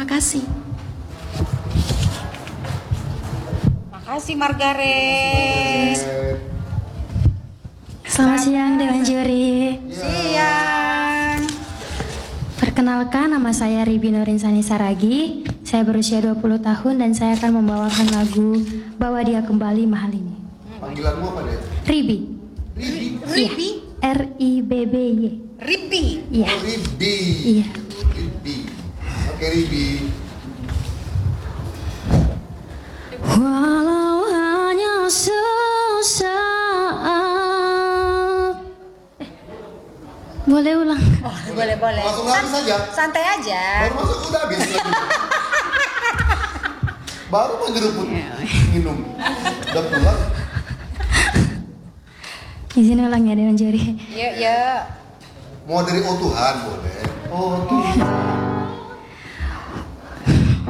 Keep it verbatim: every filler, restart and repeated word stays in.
Terima kasih. Makasih Margaret. Selamat siang Dewan Juri. Siang. Perkenalkan, nama saya Ribi Nurinsani Saragi. Saya berusia dua puluh tahun dan saya akan membawakan lagu Bawa Dia Kembali Mahal Ini. Panggilanmu apa deh? Ribi. Ribi. Ribi. R I B B Y. Ribi. Iya. Oh, Ribi. Iya. Ribi. Oke, Ribi. Walau hanya sesaat. Eh, boleh ulang? Oh, boleh boleh. Langsung habis saja. Santai aja. Baru masuk udah habis lagi. Baru mau nyeruput minum. Udah pulang. Izin ulang ya Dewan Juri. Yuk yuk. Mau dari Oh Tuhan boleh. Oh Tuhan.